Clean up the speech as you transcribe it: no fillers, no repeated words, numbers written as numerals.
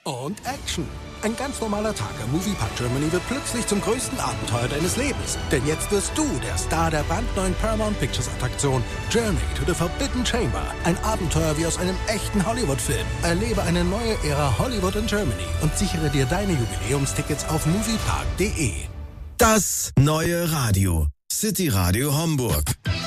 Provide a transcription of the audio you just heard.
und Action. Ein ganz normaler Tag am Moviepark Germany wird plötzlich zum größten Abenteuer deines Lebens. Denn jetzt wirst du der Star der brandneuen Paramount Pictures Attraktion Journey to the Forbidden Chamber. Ein Abenteuer wie aus einem echten Hollywood-Film. Erlebe eine neue Ära Hollywood in Germany und sichere dir deine Jubiläumstickets auf moviepark.de. Das neue Radio. City Radio Homburg.